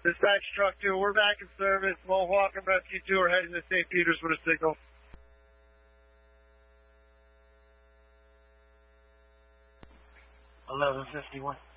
Dispatch Truck 2, we're back in service. Mohawk and Rescue 2 are heading to St. Peters with a signal. 1151.